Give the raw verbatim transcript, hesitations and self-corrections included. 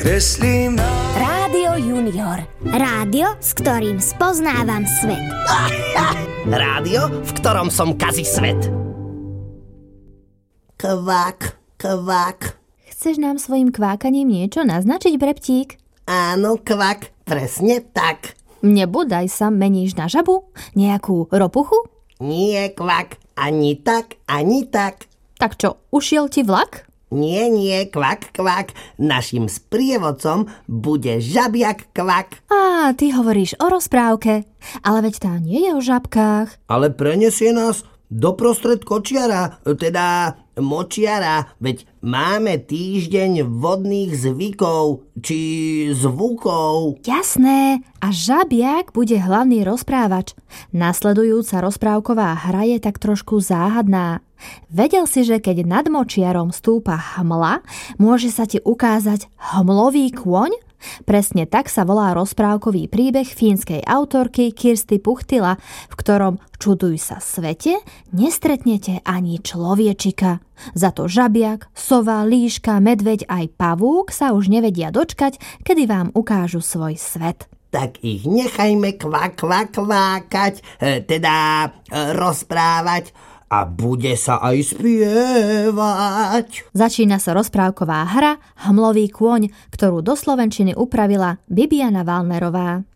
kreslím na... Rádio Junior. Rádio, s ktorým spoznávam svet. Rádio, v ktorom som kazí svet. Kvak, kvak. Chceš nám svojim kvákaním niečo naznačiť, Breptík? Áno, kvak, presne tak. Nebodaj sa meníš na žabu? Nejakú ropuchu? Nie, kvak, ani tak, ani tak. Tak čo, ušiel ti vlak? Nie, nie, kvak, kvak. Naším sprievodcom bude žabiak kvak. Á, ty hovoríš o rozprávke. Ale veď tá nie je o žabkách. Ale prenesie nás doprostred kočiara, teda močiara, veď máme týždeň vodných zvykov, či zvukov. Jasné, a žabiak bude hlavný rozprávač. Nasledujúca rozprávková hra je tak trošku záhadná. Vedel si, že keď nad močiarom stúpa hmla, môže sa ti ukázať hmlový kôň? Presne tak sa volá rozprávkový príbeh fínskej autorky Kirsty Puchtila, v ktorom, čuduj sa svete, nestretnete ani človečika. Za to žabiak, sova, líška, medveď aj pavúk sa už nevedia dočkať, kedy vám ukážu svoj svet. Tak ich nechajme kvak, kvak, kvákať, teda rozprávať. A bude sa aj spievať. Začína sa rozprávková hra Hmlový kôň, ktorú do slovenčiny upravila Bibiana Valnerová.